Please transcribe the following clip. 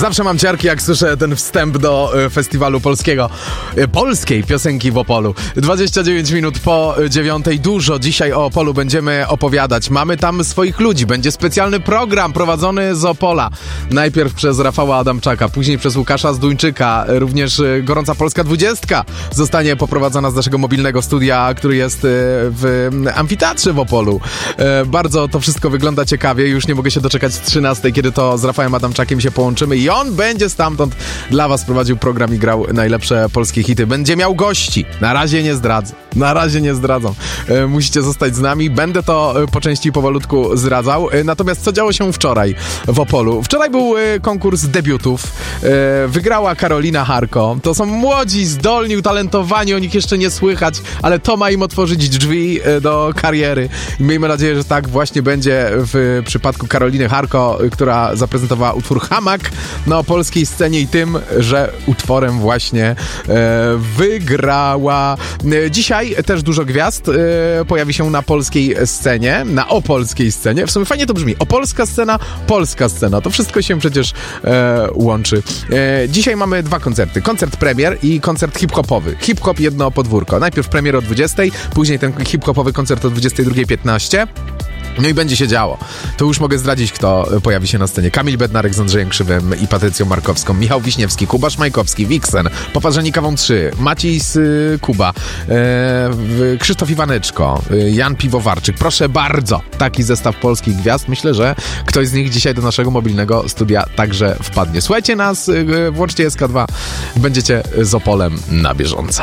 Zawsze mam ciarki, jak słyszę ten wstęp do festiwalu polskiej piosenki w Opolu. 29 minut po 9. Dużo dzisiaj o Opolu będziemy opowiadać. Mamy tam swoich ludzi. Będzie specjalny program prowadzony z Opola. Najpierw przez Rafała Adamczaka, później przez Łukasza Zduńczyka. Również Gorąca Polska 20 zostanie poprowadzona z naszego mobilnego studia, który jest w amfiteatrze w Opolu. Bardzo to wszystko wygląda ciekawie. Już nie mogę się doczekać z 13, kiedy to z Rafałem Adamczakiem się połączymy i on będzie stamtąd dla was prowadził program i grał najlepsze polskie hity. Będzie miał gości. Na razie nie zdradzą. Musicie zostać z nami. Będę to po części powolutku zdradzał. Natomiast co działo się wczoraj w Opolu? Wczoraj był konkurs debiutów. Wygrała Karolina Harko. To są młodzi, zdolni, utalentowani. O nich jeszcze nie słychać, ale to ma im otworzyć drzwi do kariery. I miejmy nadzieję, że tak właśnie będzie w przypadku Karoliny Harko, która zaprezentowała utwór Hamak na opolskiej scenie i tym, że utworem właśnie wygrała. Dzisiaj też dużo gwiazd pojawi się na polskiej scenie, na opolskiej scenie. W sumie fajnie to brzmi. Opolska scena, polska scena. To wszystko się przecież łączy. Dzisiaj mamy dwa koncerty. Koncert premier i koncert hip-hopowy. Hip-hop jedno podwórko. Najpierw premier o 20, później ten hip-hopowy koncert o 22:15. No i będzie się działo. To już mogę zdradzić, kto pojawi się na scenie. Kamil Bednarek z Andrzejem Krzywym i Patrycją Markowską, Michał Wiśniewski, Kubasz Majkowski, Wiksen, Poparzeni Kawą 3, Maciej z Kuba, Krzysztof Iwaneczko, Jan Piwowarczyk. Proszę bardzo, taki zestaw polskich gwiazd. Myślę, że ktoś z nich dzisiaj do naszego mobilnego studia także wpadnie. Słuchajcie nas, włączcie SK2, będziecie z Opolem na bieżąco.